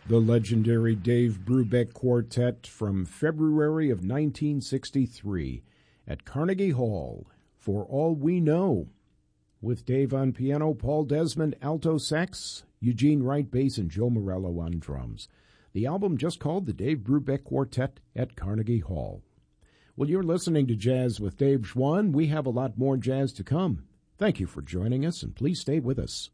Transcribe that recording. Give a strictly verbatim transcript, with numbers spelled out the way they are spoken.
The legendary Dave Brubeck Quartet from February of nineteen sixty-three at Carnegie Hall, For All We Know, with Dave on piano, Paul Desmond alto sax, Eugene Wright bass, and Joe Morello on drums. The album just called the Dave Brubeck Quartet at Carnegie Hall. Well, you're listening to Jazz with Dave Schwann. We have a lot more jazz to come. Thank you for joining us, and please stay with us.